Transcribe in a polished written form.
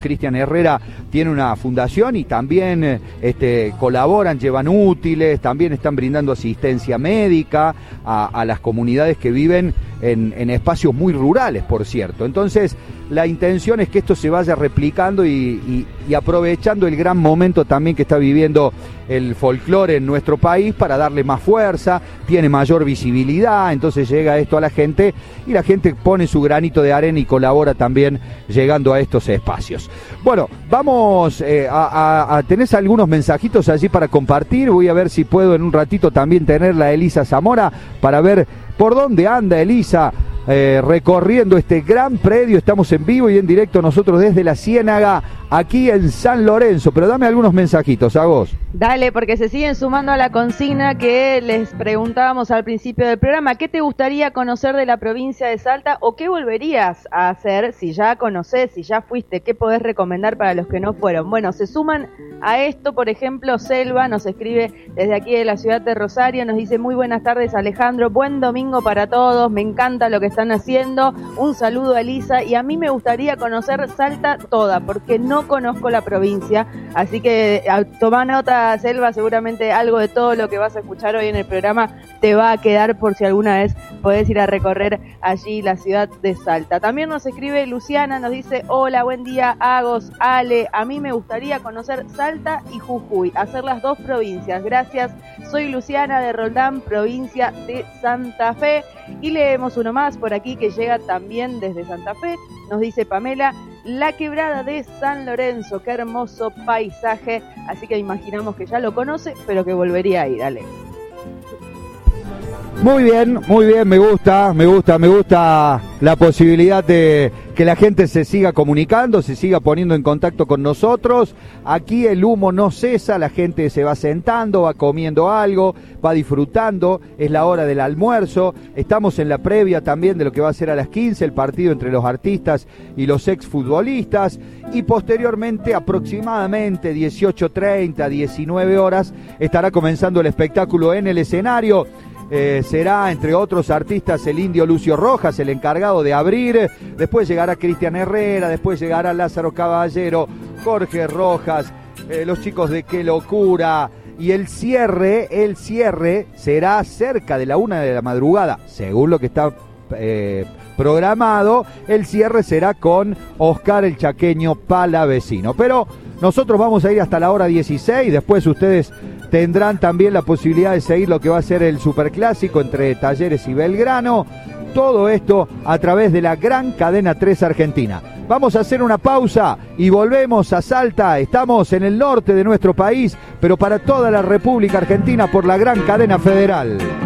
Cristian Herrera tiene una fundación y también colaboran, llevan útiles, también están brindando asistencia médica a las comunidades que viven en espacios muy rurales, por cierto. Entonces, la intención es que esto se vaya replicando y aprovechando el gran momento también que está viviendo el folclore en nuestro país para darle más fuerza, tiene mayor visibilidad, entonces llega esto a la gente y la gente pone su granito de arena y colabora también llegando a estos espacios. Bueno, vamos tenés algunos mensajitos allí para compartir, voy a ver si puedo en un ratito también tenerla a Elisa Zamora para ver por dónde anda Elisa recorriendo este gran predio. Estamos en vivo y en directo nosotros desde la Ciénaga, aquí en San Lorenzo, pero dame algunos mensajitos, a vos. Dale, porque se siguen sumando a la consigna que les preguntábamos al principio del programa. ¿Qué te gustaría conocer de la provincia de Salta o qué volverías a hacer si ya conocés, si ya fuiste? ¿Qué podés recomendar para los que no fueron? Bueno, se suman a esto, por ejemplo, Selva nos escribe desde aquí de la ciudad de Rosario, nos dice: muy buenas tardes, Alejandro, buen domingo para todos, me encanta lo que están haciendo, un saludo a Elisa, y a mí me gustaría conocer Salta toda, porque no conozco la provincia, así que toma nota, Selva, seguramente algo de todo lo que vas a escuchar hoy en el programa te va a quedar por si alguna vez podés ir a recorrer allí la ciudad de Salta. También nos escribe Luciana, nos dice: hola, buen día, Agos, Ale, a mí me gustaría conocer Salta y Jujuy, hacer las dos provincias, gracias, soy Luciana de Roldán, provincia de Santa Fe. Y leemos uno más por aquí que llega también desde Santa Fe, nos dice Pamela: la quebrada de San Lorenzo, qué hermoso paisaje, así que imaginamos que ya lo conoce, pero que volvería a ir, Alex. Muy bien, me gusta la posibilidad de que la gente se siga comunicando, se siga poniendo en contacto con nosotros. Aquí el humo no cesa, la gente se va sentando, va comiendo algo, va disfrutando, es la hora del almuerzo. Estamos en la previa también de lo que va a ser a las 15, el partido entre los artistas y los exfutbolistas, y posteriormente, aproximadamente 18:30, 19 horas, estará comenzando el espectáculo en el escenario. Será, entre otros artistas, el indio Lucio Rojas, el encargado de abrir. Después llegará Cristian Herrera, después llegará Lázaro Caballero, Jorge Rojas, los chicos de Qué Locura. Y el cierre será cerca de la 1 de la madrugada, según lo que está programado. El cierre será con Oscar el Chaqueño Palavecino. Pero nosotros vamos a ir hasta la hora 16, después ustedes tendrán también la posibilidad de seguir lo que va a ser el superclásico entre Talleres y Belgrano. Todo esto a través de la gran cadena 3 Argentina. Vamos a hacer una pausa y volvemos a Salta. Estamos en el norte de nuestro país, pero para toda la República Argentina por la gran cadena federal.